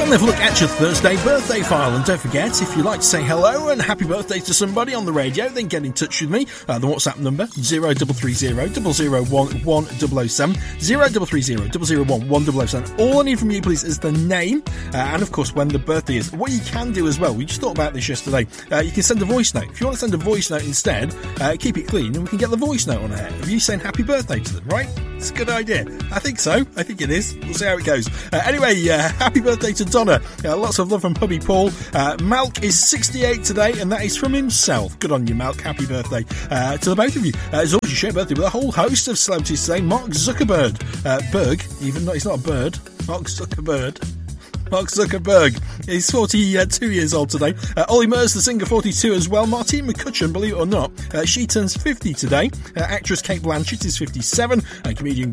time to have a look at your Thursday birthday file. And don't forget, if you'd like to say hello and happy birthday to somebody on the radio, then get in touch with me. The WhatsApp number, 0330 001 1007, 0330 001 1007. All I need from you, please, is the name, and of course, when the birthday is. What you can do as well, we just thought about this yesterday, you can send a voice note. If you want to send a voice note instead, keep it clean, and we can get the voice note on air of you saying happy birthday to them, right? It's a good idea. I think so. I think it is. We'll see how it goes. Anyway, happy birthday to Donna. Lots of love from Hubby Paul. Malk is 68 today, and that is from himself. Good on you, Malk. Happy birthday to the both of you. As always, you share birthday with a whole host of celebrities today. Mark Zuckerberg. Berg, even though he's not a bird. Mark Zuckerberg. He's 42 years old today. Ollie Murs, the singer, 42 as well. Martine McCutcheon, believe it or not, she turns 50 today. Actress Kate Blanchett is 57. Comedian